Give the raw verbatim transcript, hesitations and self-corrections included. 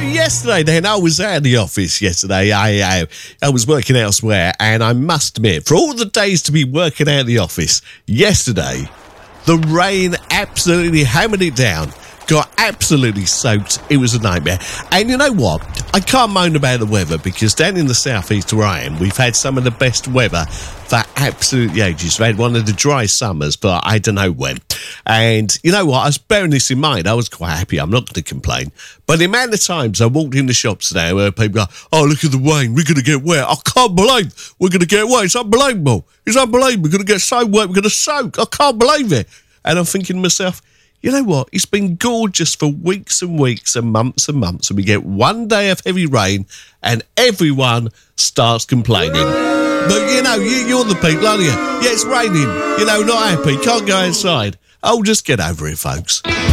yesterday then, I was out of the office yesterday. I, uh, I was working elsewhere, and I must admit, for all the days to be working out of the office, yesterday, the rain absolutely hammered it down. Got absolutely soaked. It was a nightmare. And you know what? I can't moan about the weather, because down in the southeast where I am, we've had some of the best weather for absolutely ages. We've had one of the dry summers, but I don't know when. And you know what? I was bearing this in mind. I was quite happy. I'm not going to complain. But the amount of times I walked in the shops today where people go, oh, look at the rain. We're going to get wet. I can't believe we're going to get wet. It's unbelievable. It's unbelievable. We're going to get so wet. We're going to soak. I can't believe it. And I'm thinking to myself, you know what? It's been gorgeous for weeks and weeks and months and months, and we get one day of heavy rain and everyone starts complaining. But, you know, you, you're the people, aren't you? Yeah, it's raining. You know, not happy. Can't go outside. Oh, just get over it, folks.